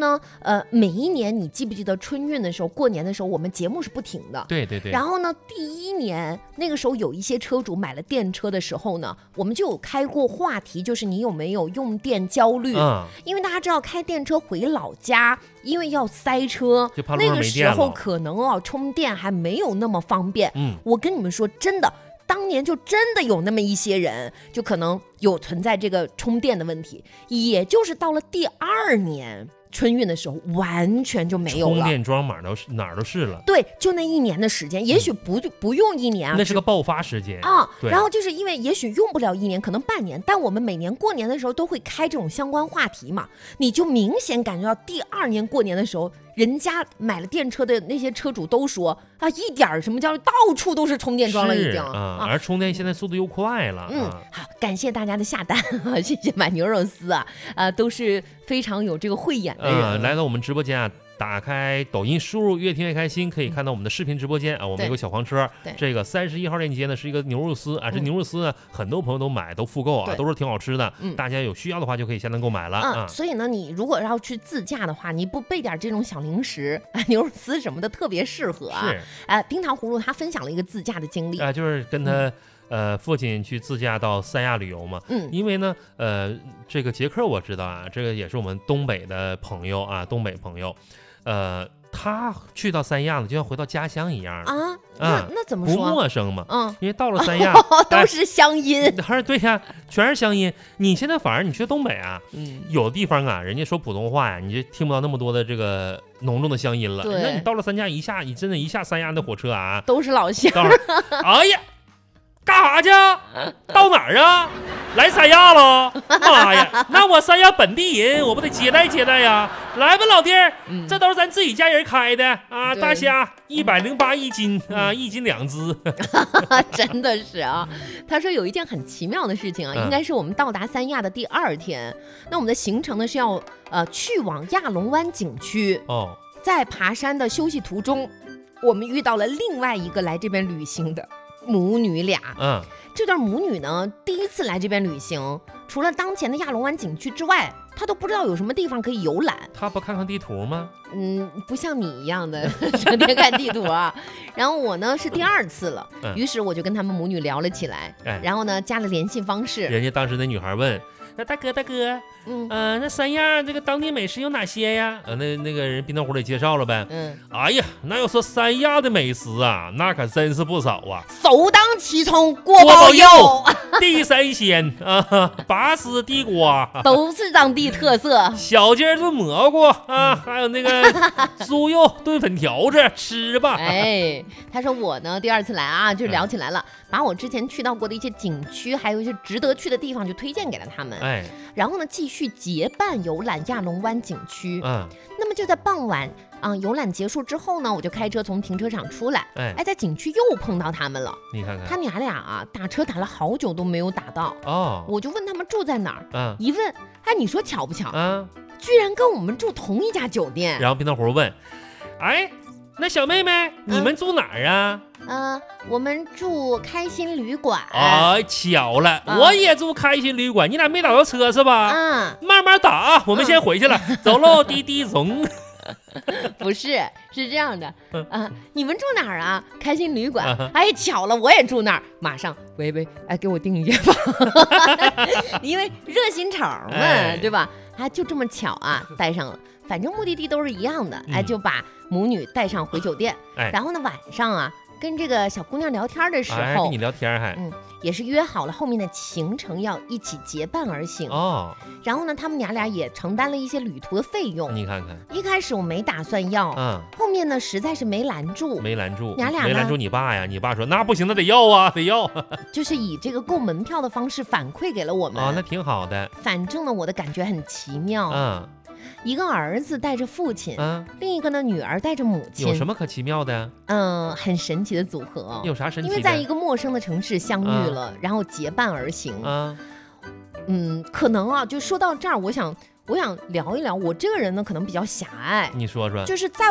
呢，每一年你记不记得春运的时候，过年的时候，我们节目是不停的。 对对对。 然后呢，第一年那个时候有一些车主买了电车的时候呢，我们就有开过话题，就是你有没有用电焦虑？因为大家知道开电车回老家，因为要塞车，那个时候可能充电还没有那么方便。我跟你们说，真的。当年就真的有那么一些人，就可能有存在这个充电的问题，也就是到了第2年春运的时候，完全就没有了。 充电桩哪儿都是了。 对，就那1年的时间，也许不用1年啊， 那是个爆发时间啊。然后就是因为也许用不了1年，可能半年，但我们每年过年的时候都会开这种相关话题嘛，你就明显感觉到第2年过年的时候。人家买了电车的那些车主都说啊，一点什么叫到处都是充电桩了，已经而充电现在速度又快了。 好，感谢大家的下单，谢谢买牛肉丝都是非常有这个慧眼的人。 来到我们直播间啊。打开抖音，输入越听越开心，可以看到我们的视频直播间啊。我们有个小黄车，这个31号链接呢是一个牛肉丝啊。这牛肉丝呢，很多朋友都买都复购啊，都是挺好吃的。大家有需要的话就可以下单购买了。 所以呢，你如果要去自驾的话，你不备点这种小零食牛肉丝什么的，特别适合啊。冰糖葫芦他分享了一个自驾的经历就是跟他。父亲去自驾到三亚旅游嘛，因为呢，这个杰克我知道啊，这个也是我们东北的朋友啊，东北朋友，他去到三亚了，就像回到家乡一样啊。那怎么说？ 不陌生嘛，因为到了三亚都是乡音， 还是对呀，全是乡音。你现在反而你去东北啊，有的地方啊，人家说普通话呀，你就听不到那么多的这个浓重的乡音了。那你到了三亚你真的一下三亚的火车啊， 都是老乡。 哎呀！干啥去？到哪儿啊？来三亚了？妈呀！那我三亚本地人，我不得接待接待呀？来吧，老弟儿，这都是咱自己家人开的啊！大虾108一斤啊，1斤2只， 真的是啊。他说有一件很奇妙的事情啊，应该是我们到达三亚的第2天，那我们的行程呢是要去往亚龙湾景区在爬山的休息途中，我们遇到了另外一个来这边旅行的。母女俩，这对母女呢，第一次来这边旅行，除了当前的亚龙湾景区之外，她都不知道有什么地方可以游览。 她不看看地图吗？ 不像你一样的整天看地图啊。然后我呢是第2次了，于是我就跟他们母女聊了起来，然后呢加了联系方式。 人家当时那女孩问。那大哥，那三亚这个当地美食有哪些呀？那个人冰糖葫芦也介绍了呗。哎呀，那要说三亚的美食啊，那可真是不少啊。 首当其冲，锅包肉、 地三鲜啊，拔丝地瓜都是当地特色。 小鸡炖蘑菇啊，还有那个猪肉炖粉条子，吃吧。 他说我呢第2次来啊，就聊起来了，把我之前去到过的一些景区，还有一些值得去的地方，就推荐给了他们。然后呢，继续结伴游览亚龙湾景区。那么就在傍晚游览结束之后呢，我就开车从停车场出来。在景区又碰到他们了。你看看，他们俩啊，打车打了好久都没有打到。我就问他们住在哪儿。一问，你说巧不巧？居然跟我们住同一家酒店。 然后冰糖葫芦问，那小妹妹，你们住哪儿啊？ 我们住开心旅馆。 巧了，我也住开心旅馆。你俩没打到车是吧？慢慢打啊，我们先回去了。走喽，滴滴怂。 不是，是这样的你们住哪儿啊？开心旅馆。巧了，我也住那儿。马上，喂，给我订一间房。因为热心肠嘛，对吧？就这么巧啊，带上了。反正目的地都是一样的，就把母女带上回酒店。然后呢，晚上啊，跟这个小姑娘聊天的时候， 跟你聊天还， 也是约好了后面的行程要一起结伴而行。然后呢，他们俩也承担了一些旅途的费用。 你看看， 一开始我没打算要，后面呢实在是没拦住，俩没拦住你爸呀？你爸说那不行，那得要啊，得要。 就是以这个购门票的方式反馈给了我们。 那挺好的。 反正呢，我的感觉很奇妙。一个儿子带着父亲，另一个呢女儿带着母亲。 有什么可奇妙的？ 很神奇的组合。 有啥神奇的？ 因为在一个陌生的城市相遇了，然后结伴而行。可能就说到这儿，我想聊一聊，我这个人呢可能比较狭隘。 你说说。 就是在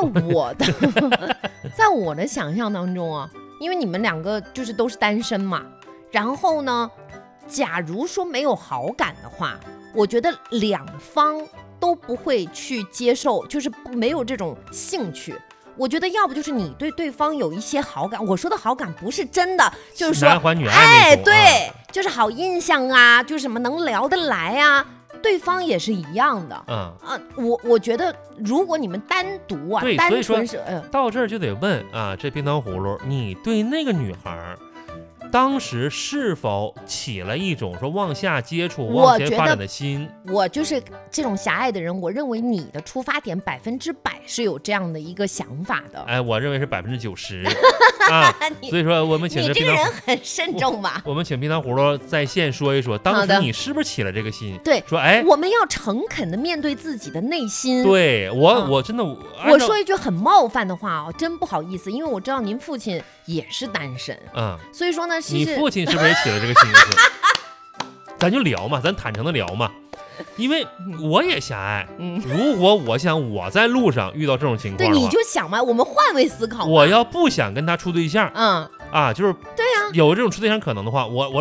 我的想象当中啊，因为你们2个就是都是单身嘛，然后呢，假如说没有好感的话，我觉得2方都不会去接受，就是没有这种兴趣。我觉得要不就是你对对方有一些好感，我说的好感不是真的，就是说男欢女爱那种， 对，就是好印象啊，就是什么能聊得来啊，对方也是一样的。我觉得如果你们单独啊， 对， 单纯是到这儿就得问啊，这冰糖葫芦，你对那个女孩当时是否起了一种说往下接触、往前发展的心？ 我就是这种狭隘的人，我认为你的出发点100%是有这样的一个想法的。 哎，我认为是90%啊。所以说，我们请你这个人很慎重吧？ 我们请冰糖葫芦在线说一说，当时你是不是起了这个心？ 对， 说哎， 我们要诚恳的面对自己的内心。 对我真的， 我说一句很冒犯的话啊，真不好意思，因为我知道您父亲也是单身，所以说呢。 你父亲是不是也起了这个心思？咱就聊嘛，咱坦诚的聊嘛，因为我也狭隘。如果我想我在路上遇到这种情况， 对，你就想嘛，我们换位思考。 我要不想跟他处对象，就是对呀， 有这种处对象可能的话，我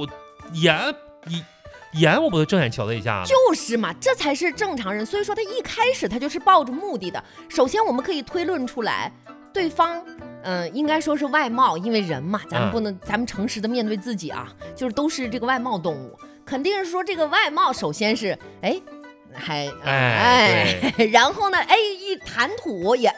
眼我不会正眼瞧他一下子， 就是嘛，这才是正常人。所以说他一开始他就是抱着目的的。首先我们可以推论出来，对方。应该说是外貌，因为人嘛，咱们不能，咱们诚实的面对自己啊，就是都是这个外貌动物，肯定是说这个外貌首先是然后呢，一谈吐也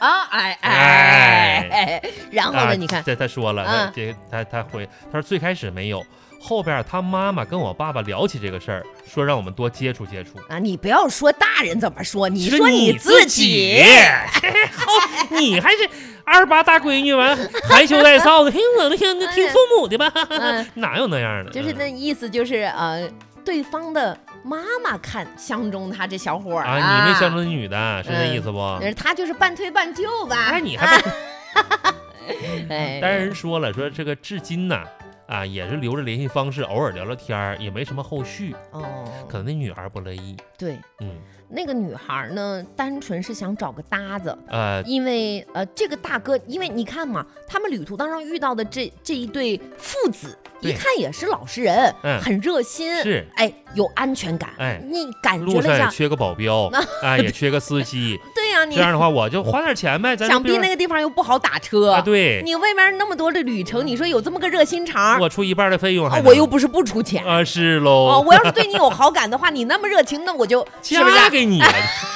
然后呢，你看， 他说了，他说最开始没有。后边他妈妈跟我爸爸聊起这个事儿，说让我们多接触接触啊！你不要说大人怎么说，你说你自己， 你还是28大闺女完含羞带臊的，听父母的吧？哪有那样的？ 就是那意思，就是对方的妈妈相中他这小伙儿你没相中女的，是那意思不？ 他就是半推半就吧？ 你还但是人说了，说这个至今呢。也是留着联系方式，偶尔聊聊天也没什么后续。可能那女孩不乐意。 对，那个女孩呢，单纯是想找个搭子。因为这个大哥，因为你看嘛，他们旅途当中遇到的这一对父子，一看也是老实人，很热心， 是有安全感。你感觉了一下， 路上也缺个保镖，也缺个司机。 对呀， 这样的话我就花点钱呗。 想必那个地方又不好打车对， 你外面那么多的旅程，你说有这么个热心肠， 我出一半的费用， 我又不是不出钱是喽。 我要是对你有好感的话，你那么热情，那我就嫁给你了。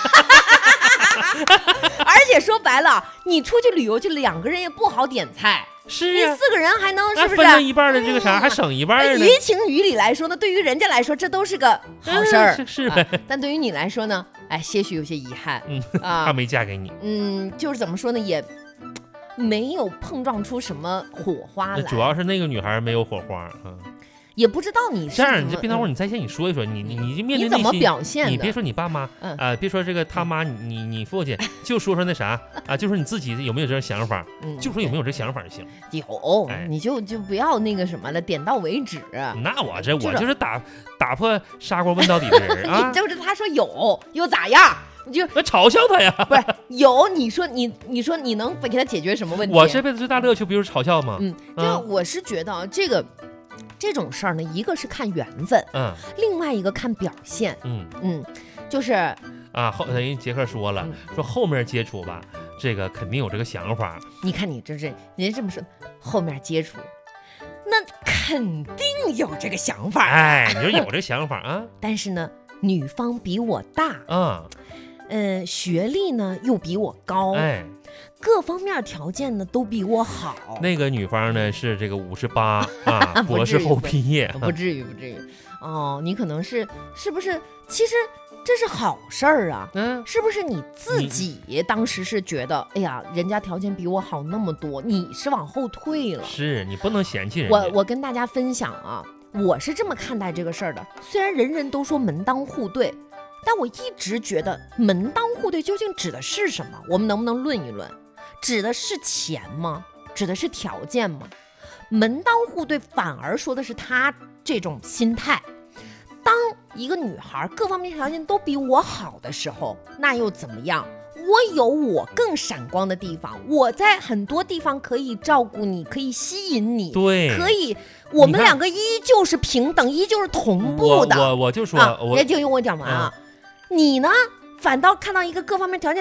而且说白了，你出去旅游就2个人也不好点菜。 是你4个人还能是不是分了一半的这个啥，还省一半呢？ 于情于理来说呢，对于人家来说这都是个好事儿， 是呗。 但对于你来说呢，些许有些遗憾。 她没嫁给你。 就是怎么说呢，也没有碰撞出什么火花来。 主要是那个女孩没有火花也不知道你是这样，这冰糖葫芦，你在线你说一说，你就面对你怎么表现的？ 你别说你爸妈，别说这个他妈，你父亲，就说那啥就说你自己有没有这种想法，就说有没有这想法就行。 有，你就不要那个什么了，点到为止。 那我就是打破砂锅问到底的人啊！ 就是他说有又咋样？你就嘲笑他呀？ 不是有，你说你能给他解决什么问题？ 我这辈子最大乐趣不就是嘲笑吗？ 就我是觉得这种事儿呢，一个是看缘分，另外一个看表现，就是等于杰克说了，说后面接触吧，这个肯定有这个想法。 你看你这是人家这么说，后面接触，那肯定有这个想法。 你说有这想法啊？ 但是呢，女方比我大，学历呢又比我高，各方面条件呢都比我好。 那个女方呢是这个58博士后毕业， 不至于你可能是不是？其实这是好事儿啊，是不是？你自己当时是觉得，哎呀，人家条件比我好那么多，你是往后退了， 是你不能嫌弃人家。 我跟大家分享我是这么看待这个事儿的。虽然人人都说门当户对，但我一直觉得门当户对究竟指的是什么？我们能不能论一论？指的是钱吗？指的是条件吗？门当户对反而说的是他这种心态。当一个女孩各方面条件都比我好的时候，那又怎么样？我有我更闪光的地方，我在很多地方可以照顾你，可以吸引你， 对， 可以，我们2个依旧是平等，依旧是同步的。 我就说， 就用我讲完你呢， 反倒看到一个各方面条件